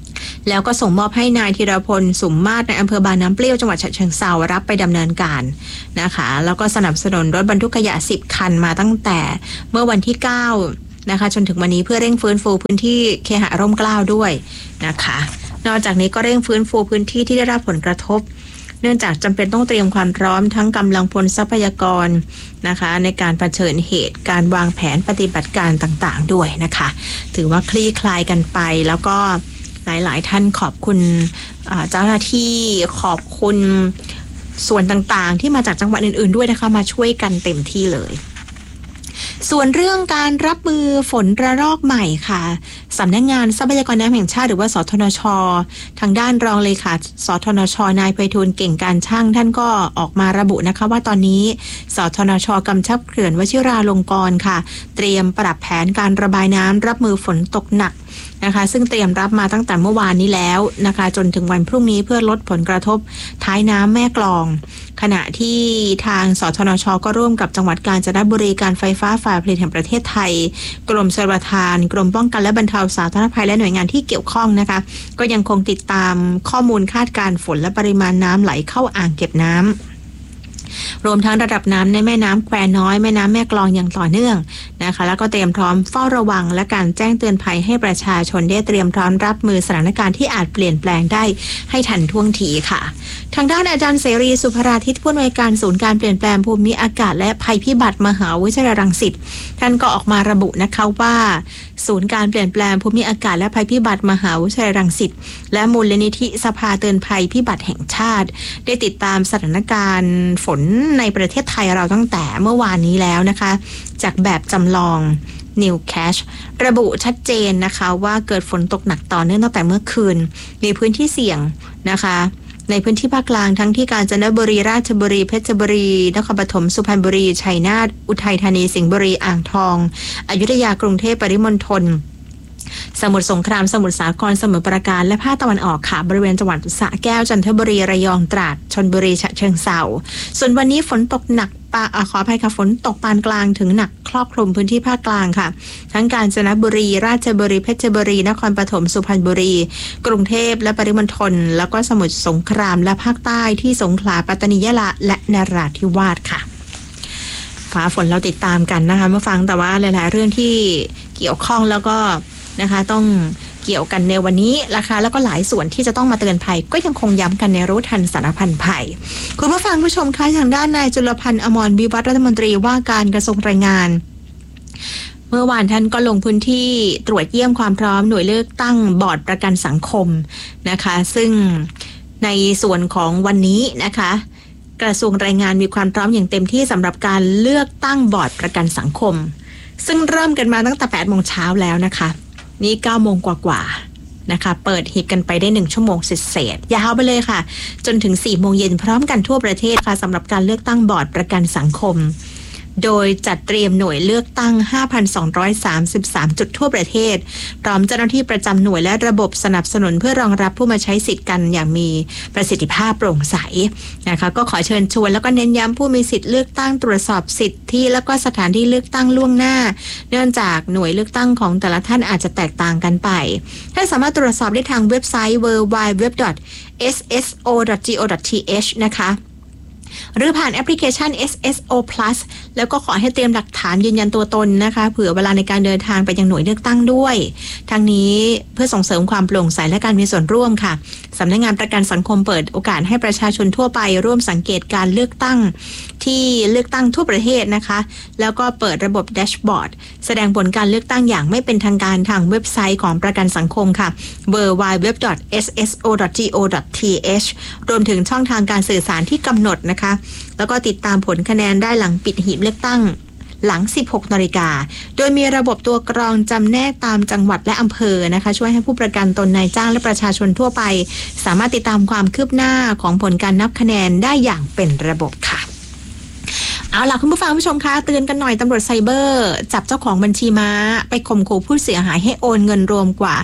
แล้วก็ส่งมอบให้นายธีรพลสุมมาศในอำเภอบางน้ำเปรี้ยวจังหวัดฉะเชิงเทรารับไปดำเนินการนะคะแล้วก็สนับสนุนรถบรรทุกขยะสิบคันมาตั้งแต่เมื่อวันที่เก้านะคะจนถึงวันนี้เพื่อเร่งฟื้นฟูพื้นที่เคหะร่มเกล้าด้วยนะคะนอกจากนี้ก็เร่งฟื้นฟูพื้นที่ที่ได้รับผลกระทบเนื่องจากจำเป็นต้องเตรียมความพร้อมทั้งกำลังพลทรัพยากรนะคะในการเผชิญเหตุการวางแผนปฏิบัติการต่างๆด้วยนะคะถือว่าคลี่คลายกันไปแล้วก็หลายๆท่านขอบคุณเจ้าหน้าที่ขอบคุณส่วนต่างๆที่มาจากจังหวัดอื่นๆด้วยนะคะมาช่วยกันเต็มที่เลยส่วนเรื่องการรับมือฝนระลอกใหม่ค่ะสำนักงานทรัพยากรน้ำแห่งชาติหรือว่าสทนช.ทางด้านรองเลขาสทนช.นายไพฑูรย์เก่งการช่างท่านก็ออกมาระบุนะคะว่าตอนนี้สทนช.กำชับเขื่อนวชิราลงกรณ์ค่ะเตรียมปรับแผนการระบายน้ำรับมือฝนตกหนักนะคะซึ่งเตรียมรับมาตั้งแต่เมื่อวานนี้แล้วนะคะจนถึงวันพรุ่งนี้เพื่อลดผลกระทบท้ายน้ำแม่กลองขณะที่ทางสทนช.ก็ร่วมกับจังหวัดกาญจนบุรีการไฟฟ้าฝ่ายผลิตแห่งประเทศไทยกรมชลประทานกรมป้องกันและบรรเทาสาธารณภัยและหน่วยงานที่เกี่ยวข้องนะคะก็ยังคงติดตามข้อมูลคาดการณ์ฝนและปริมาณน้ำไหลเข้าอ่างเก็บน้ำรวมทั้งระดับน้ำในแม่น้ำแควน้อยแม่น้ำแม่กลองอย่างต่อเนื่องนะคะแล้วก็เตรียมพร้อมเฝ้าระวังและการแจ้งเตือนภัยให้ประชาชนได้เตรียมพร้อมรับมือสถานการณ์ที่อาจเปลี่ยนแปลงได้ให้ทันท่วงทีค่ะทางด้านอาจารย์เสรีสุภราทิตผู้อำนวยการศูนย์การเปลี่ยนแปลงภูมิอากาศและภัยพิบัติมหาวิทยาลัยรังสิตท่านก็ออกมาระบุนะคะว่าศูนย์การเปลี่ยนแปลงภูมิอากาศและภัยพิบัติมหาวิทยาลัยรังสิตและมูลนิธิสภาเตือนภัยพิบัติแห่งชาติได้ติดตามสถานการณ์ฝนในประเทศไทยเราตั้งแต่เมื่อวานนี้แล้วนะคะจากแบบจำลอง New Cache ระบุชัดเจนนะคะว่าเกิดฝนตกหนักต่อเนื่องตั้งแต่เมื่อคืนมีพื้นที่เสี่ยงนะคะในพื้นที่ภาคกลางทั้งที่กาญจนบุรีราชบุรีเพชรบุรีนครปฐมสุพรรณบุรีชัยนาทอุทัยธานีสิงห์บุรีอ่างทองอยุธยากรุงเทพปริมณฑลสมุทรสงครามสมุทรสาครสมุทรปราการและภาคตะวันออกค่ะบริเวณจังหวัดสระแก้วจันทบุรีระยองตราดชลบุรีฉะเชิงเทราส่วนวันนี้ฝนตกหนักปาขออภัยค่ะฝนตกปานกลางถึงหนักครอบคลุมพื้นที่ภาคกลางค่ะทั้งกาญจนบุรีราชบุรีเพชรบุรีนครปฐมสุพรรณบุรีกรุงเทพและปริมณฑลแล้วก็สมุทรสงครามและภาคใต้ที่สงขลาปัตตานียะลาและนราธิวาสค่ะฟ้าฝนเราติดตามกันนะคะเมื่อฟังแต่ว่าหลายๆเรื่องที่เกี่ยวข้องแล้วก็นะคะต้องเกี่ยวกันในวันนี้ราคาแล้วก็หลายส่วนที่จะต้องมาเตือนภัยก็ยังคงย้ำกันในรู้ทันสารพันภัยคุณผู้ฟังผู้ชมคะทางด้านนายจุลพันธ์อมรวิวัฒน์รัฐมนตรีว่าการกระทรวงแรงงานเมื่อวานท่านก็ลงพื้นที่ตรวจเยี่ยมความพร้อมหน่วยเลือกตั้งบอร์ดประกันสังคมนะคะซึ่งในส่วนของวันนี้นะคะกระทรวงแรงงานมีความพร้อมอย่างเต็มที่สำหรับการเลือกตั้งบอร์ดประกันสังคมซึ่งเริ่มกันมาตั้งแต่แปดโมงเช้าแล้วนะคะนี่เก้าโมงกว่าๆนะคะเปิดหีบกันไปได้หนึ่งชั่วโมงเศษๆยาวไปเลยค่ะจนถึงสี่โมงเย็นพร้อมกันทั่วประเทศค่ะสำหรับการเลือกตั้งบอร์ดประกันสังคมโดยจัดเตรียมหน่วยเลือกตั้ง ห้าพันสองร้อยสามสิบสาม จุดทั่วประเทศพร้อมเจ้าหน้าที่ประจำหน่วยและระบบสนับสนุนเพื่อรองรับผู้มาใช้สิทธิ์กันอย่างมีประสิทธิภาพโปร่งใสนะคะก็ขอเชิญชวนแล้วก็เน้นย้ำผู้มีสิทธิ์เลือกตั้งตรวจสอบสิทธิและก็สถานที่เลือกตั้งล่วงหน้าเนื่องจากหน่วยเลือกตั้งของแต่ละท่านอาจจะแตกต่างกันไปท่านสามารถตรวจสอบได้ทางเว็บไซต์ ดับเบิลยู ดับเบิลยู ดับเบิลยู ดอท เอส เอส โอ ดอท จี โอ ดอท ที เอช นะคะหรือผ่านแอปพลิเคชัน เอส เอส โอ Plus แล้วก็ขอให้เตรียมหลักฐานยืนยันตัวตนนะคะเผื่อเวลาในการเดินทางไปยังหน่วยเลือกตั้งด้วยทั้งนี้เพื่อส่งเสริมความโปร่งใสและการมีส่วนร่วมค่ะสำนักงานประกันสังคมเปิดโอกาสให้ประชาชนทั่วไปร่วมสังเกตการเลือกตั้งที่เลือกตั้งทั่วประเทศนะคะแล้วก็เปิดระบบแดชบอร์ดแสดงผลการเลือกตั้งอย่างไม่เป็นทางการทางเว็บไซต์ของประกันสังคมค่ะ ดับเบิลยู ดับเบิลยู ดับเบิลยู ดอท เอส เอส โอ ดอท จี โอ ดอท ที เอช รวมถึงช่องทางการสื่อสารที่กำหนดนะคะแล้วก็ติดตามผลคะแนนได้หลังปิดหีบเลือกตั้งหลัง สิบหกนาฬิกาโดยมีระบบตัวกรองจำแนกตามจังหวัดและอำเภอนะคะช่วยให้ผู้ประกันตนนายจ้างและประชาชนทั่วไปสามารถติดตามความคืบหน้าของผลการนับคะแนนได้อย่างเป็นระบบค่ะเอาล่ะคุณผู้ฟังผู้ชมคะเตือนกันหน่อยตำรวจไซเบอร์จับเจ้าของบัญชีม้าไปข่มขู่ผู้เสียหายให้โอนเงินรวมกว่า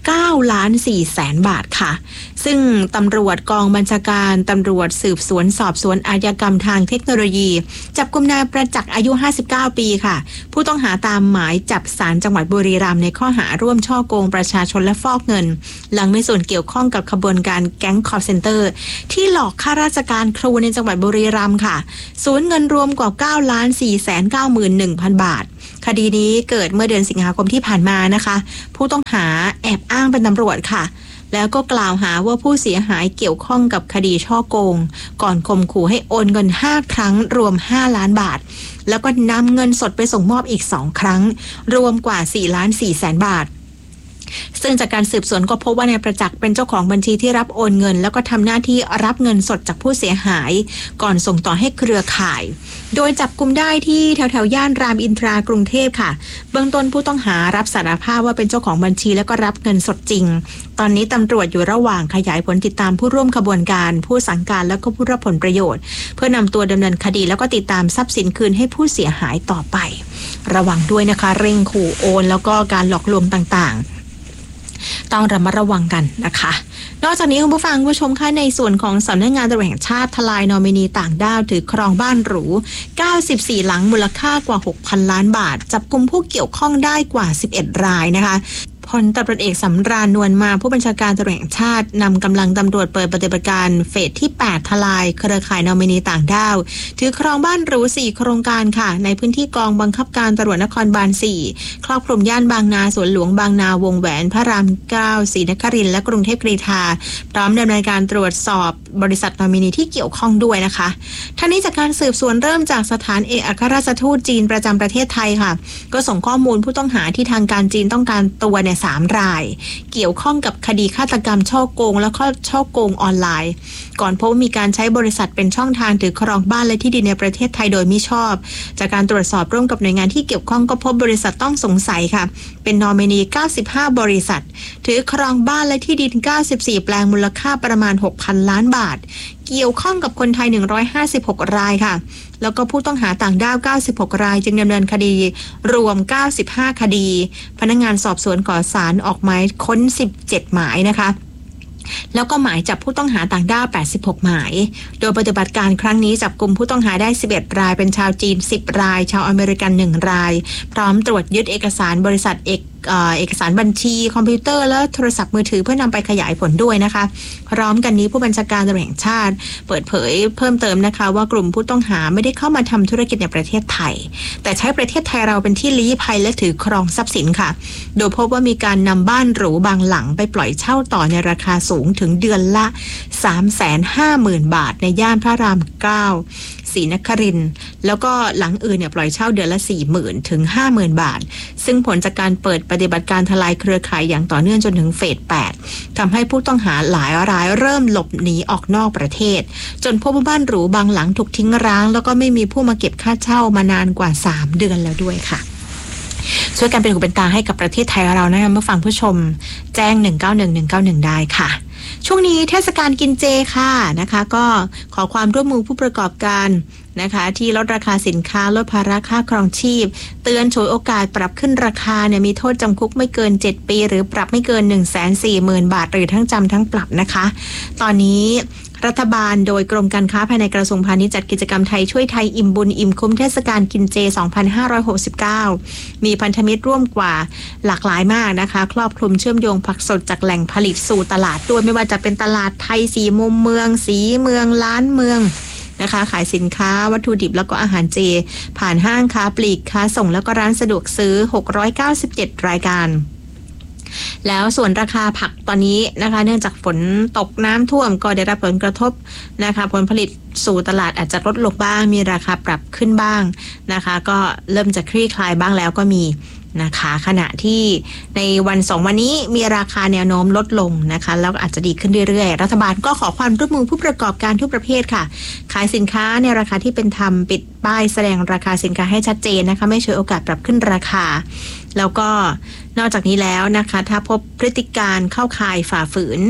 เก้าล้านสี่แสนบาทค่ะซึ่งตำรวจกองบัญชาการตำรวจสืบสวนสอบสวนอาชญากรรมทางเทคโนโลยีจับกุมนายประจักษ์อายุห้าสิบเก้าปีค่ะผู้ต้องหาตามหมายจับศาลจังหวัดบุรีรัมย์ในข้อหาร่วมฉ้อโกงประชาชนและฟอกเงินหลังมีส่วนเกี่ยวข้องกับขบวนการแก๊งคอลเซ็นเตอร์ที่หลอกข้าราชการครูในจังหวัดบุรีรัมย์ค่ะสูญเงินรวมกว่า เก้าล้านสี่แสนเก้าหมื่นหนึ่งพัน บาทคดีนี้เกิดเมื่อเดือนสิงหาคมที่ผ่านมานะคะผู้ต้องหาแอบอ้างเป็นตำรวจค่ะแล้วก็กล่าวหาว่าผู้เสียหายเกี่ยวข้องกับคดีฉ้อโกงก่อนข่มขู่ให้โอนเงินห้าครั้งรวมห้าล้านบาทแล้วก็นำเงินสดไปส่งมอบอีกสองครั้งรวมกว่าสี่ล้านสี่แสนบาทซึ่งจากการสืบสวนก็พบว่านายประจักษ์เป็นเจ้าของบัญชีที่รับโอนเงินแล้วก็ทำหน้าที่รับเงินสดจากผู้เสียหายก่อนส่งต่อให้เครือข่ายโดยจับกุมได้ที่แถวๆย่านรามอินทรากรุงเทพค่ะเบื้องต้นผู้ต้องหารับสารภาพว่าเป็นเจ้าของบัญชีแล้วก็รับเงินสดจริงตอนนี้ตำรวจอยู่ระหว่างขยายผลติดตามผู้ร่วมขบวนการผู้สังกัดแล้วก็ผู้รับผลประโยชน์เพื่อนำตัวดำเนินคดีแล้วก็ติดตามทรัพย์สินคืนให้ผู้เสียหายต่อไประวังด้วยนะคะเร่งขู่โอนแล้วก็การหลอกลวงต่างๆต้องระมัดระวังกันนะคะนอกจากนี้คุณผู้ฟังผู้ชมค่ะในส่วนของสำนักงานตำรวจแห่งชาติทลายนอมินีต่างด้าวถือครองบ้านหรูเก้าสิบสี่หลังมูลค่ากว่า หกพัน ล้านบาทจับกุมผู้เกี่ยวข้องได้กว่าสิบเอ็ดรายนะคะพลตำรวจเอกสำราญนวลมาผู้บัญชาการตำรวจแห่งชาตินำกำลังตำรวจเปิดปฏิบัติการเฟสที่แปดทลายเครือข่ายนอมินีต่างด้าวถือครองบ้านหรูสี่โครงการค่ะในพื้นที่กองบังคับการตำรวจนครบาลสี่ครอบคลุมย่านบางนาสวนหลวงบางนาวงแหวนพระรามเก้าศรีนครินทร์และกรุงเทพกรีฑาพร้อมดำเนินการตรวจสอบบริษัทนอมินีที่เกี่ยวข้องด้วยนะคะทั้งนี้จากการสืบสวนเริ่มจากสถานเอกอัครราชทูตจีนประจำประเทศไทยค่ะก็ส่งข้อมูลผู้ต้องหาที่ทางการจีนต้องการตัวเนี่ยสามรายเกี่ยวข้องกับคดีฆาตกรรมฉ้อโกงและก็ฉ้อโกงออนไลน์ก่อนพบมีการใช้บริษัทเป็นช่องทางถือครองบ้านและที่ดินในประเทศไทยโดยมิชอบจากการตรวจสอบร่วมกับหน่วยงานที่เกี่ยวข้องก็พบบริษัทต้องสงสัยค่ะเป็นนอมินีเก้าสิบห้าบริษัทถือครองบ้านและที่ดินเก้าสิบสี่แปลงมูลค่าประมาณ หกพัน ล้านบาทเกี่ยวข้องกับคนไทยหนึ่งร้อยห้าสิบหกรายค่ะแล้วก็ผู้ต้องหาต่างด้าวเก้าสิบหกรายจึงดำเนินคดีรวมเก้าสิบห้าคดีพนักงานสอบสวนขอศาลออกหมายค้นสิบเจ็ดหมายนะคะแล้วก็หมายจับผู้ต้องหาต่างด้าวแปดสิบหกหมายโดยปฏิบัติการครั้งนี้จับกลุ่มผู้ต้องหาได้สิบเอ็ดรายเป็นชาวจีนสิบรายชาวอเมริกันหนึ่งรายพร้อมตรวจยึดเอกสารบริษัทเอกเอ่อเอกสารบัญชีคอมพิวเตอร์และโทรศัพท์มือถือเพื่อนำไปขยายผลด้วยนะคะพร้อมกันนี้ผู้บัญชาการตำรวจแห่งชาติเปิดเผยเพิ่มเติมนะคะว่ากลุ่มผู้ต้องหาไม่ได้เข้ามาทำธุรกิจในประเทศไทยแต่ใช้ประเทศไทยเราเป็นที่ลี้ภัยและถือครองทรัพย์สินค่ะโดยพบว่ามีการนำบ้านหรูบางหลังไปปล่อยเช่าต่อในราคาสูงถึงเดือนละ สามแสนห้าหมื่น บาทในย่านพระรามเก้าศรีนครินทร์แล้วก็หลังอื่นเนี่ยปล่อยเช่าเดือนละ สี่หมื่น ถึง ห้าหมื่น บาทซึ่งผลจากการเปิดปฏิบัติการทลายเครือข่ายอย่างต่อเนื่องจนถึงเฟสแปดทำให้ผู้ต้องหาหลายรายเริ่มหลบหนีออกนอกประเทศจนพบว่าบ้านหรูบางหลังถูกทิ้งร้างแล้วก็ไม่มีผู้มาเก็บค่าเช่ามานานกว่าสามเดือนแล้วด้วยค่ะช่วยกันเป็นหูเป็นตาให้กับประเทศไทยเรานะคะเมื่อฟังผู้ชมแจ้งหนึ่งเก้าหนึ่ง หนึ่งเก้าหนึ่งได้ค่ะช่วงนี้เทศกาลกินเจค่ะนะคะก็ขอความร่วมมือผู้ประกอบการนะคะที่ลดราคาสินค้าลดภาระค่าครองชีพเตือนฉวยโอกาสปรับขึ้นราคาเนี่ยมีโทษจำคุกไม่เกินเจ็ดปีหรือปรับไม่เกิน หนึ่งแสนสี่หมื่น บาทหรือทั้งจำทั้งปรับนะคะตอนนี้รัฐบาลโดยกรมการค้าภายในกระทรวงพาณิชย์จัดกิจกรรมไทยช่วยไทยอิ่มบุญอิ่มคุ้มเทศกาลกินเจสองพันห้าร้อยหกสิบเก้ามีพันธมิตรร่วมกว่าหลากหลายมากนะคะครอบคลุมเชื่อมโยงผักสดจากแหล่งผลิตสู่ตลาดด้วยไม่ว่าจะเป็นตลาดไทยสีมุมเมืองสีเมืองล้านเมืองนะคะขายสินค้าวัตถุดิบแล้วก็อาหารเจผ่านห้างค้าปลีกค้าส่งแล้วก็ร้านสะดวกซื้อหกร้อยเก้าสิบเจ็ดรายการแล้วส่วนราคาผักตอนนี้นะคะเนื่องจากฝนตกน้ำท่วมก็ได้รับผลกระทบนะคะผลผลิตสู่ตลาดอาจจะลดลงบ้างมีราคาปรับขึ้นบ้างนะคะก็เริ่มจะคลี่คลายบ้างแล้วก็มีนะคะขณะที่ในวันสองวันนี้มีราคาแนวโน้มลดลงนะคะแล้วอาจจะดีขึ้นเรื่อยๆรัฐบาลก็ขอความร่วมมือผู้ประกอบการทุกประเภทค่ะขายสินค้าในราคาที่เป็นธรรมปิดป้ายแสดงราคาสินค้าให้ชัดเจนนะคะไม่ฉวยโอกาสปรับขึ้นราคาแล้วก็นอกจากนี้แล้วนะคะถ้าพบพฤติการเข้าข่ายฝ่าฝืน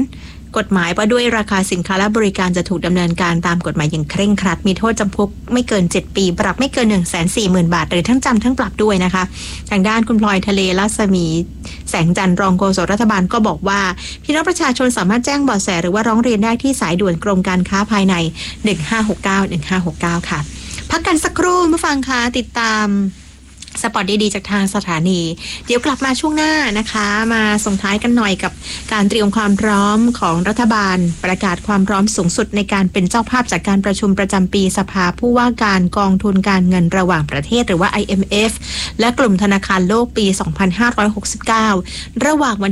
กฎหมายว่าด้วยราคาสินค้าและบริการจะถูกดำเนินการตามกฎหมายอย่างเคร่งครัดมีโทษจำคุกไม่เกินเจ็ดปีปรับไม่เกิน หนึ่งแสนสี่หมื่น บาทหรือทั้งจำทั้งปรับด้วยนะคะทางด้านคุณพลอยทะเลรัศมีแสงจันทร์รองโฆษกรัฐบาลก็บอกว่าพี่น้องประชาชนสามารถแจ้งเบาะแสหรือว่าร้องเรียนได้ที่สายด่วนกรมการค้าภายในหนึ่งห้าหกเก้า หนึ่งห้าหกเก้าค่ะพักกันสักครู่ผู้ฟังคะติดตามสปอตดีๆจากทางสถานีเดี๋ยวกลับมาช่วงหน้านะคะมาส่งท้ายกันหน่อยกับการเตรียมความพร้อมของรัฐบาลประกาศความพร้อมสูงสุดในการเป็นเจ้าภาพจากการประชุมประจำปีสภาผู้ว่าการกองทุนการเงินระหว่างประเทศหรือว่า ไอ เอ็ม เอฟ และกลุ่มธนาคารโลกปี สองพันห้าร้อยหกสิบเก้า ระหว่างวัน